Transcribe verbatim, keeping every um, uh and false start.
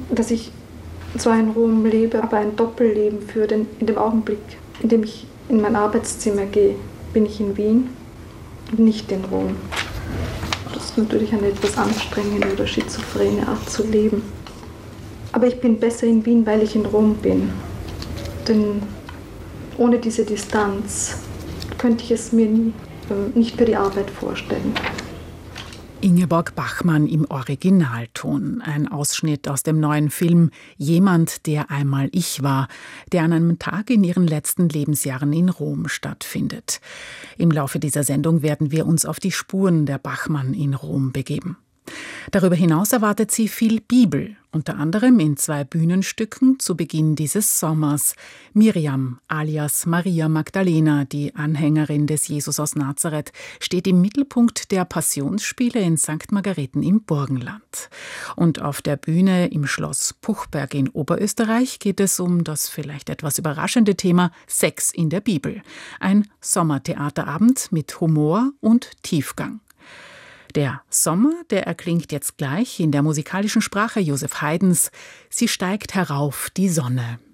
dass ich zwar in Rom lebe, aber ein Doppelleben führe. Denn in dem Augenblick, in dem ich in mein Arbeitszimmer gehe, bin ich in Wien und nicht in Rom. Das ist natürlich eine etwas anstrengende oder schizophrene Art zu leben. Aber ich bin besser in Wien, weil ich in Rom bin. Denn ohne diese Distanz könnte ich es mir nie, äh, nicht für die Arbeit vorstellen. Ingeborg Bachmann im Originalton. Ein Ausschnitt aus dem neuen Film »Jemand, der einmal ich war«, der an einem Tag in ihren letzten Lebensjahren in Rom stattfindet. Im Laufe dieser Sendung werden wir uns auf die Spuren der Bachmann in Rom begeben. Darüber hinaus erwartet sie viel Bibel, unter anderem in zwei Bühnenstücken zu Beginn dieses Sommers. Miriam alias Maria Magdalena, die Anhängerin des Jesus aus Nazareth, steht im Mittelpunkt der Passionsspiele in Sankt Margareten im Burgenland. Und auf der Bühne im Schloss Puchberg in Oberösterreich geht es um das vielleicht etwas überraschende Thema Sex in der Bibel. Ein Sommertheaterabend mit Humor und Tiefgang. Der Sommer, der erklingt jetzt gleich in der musikalischen Sprache Joseph Haydns. Sie steigt herauf, die Sonne.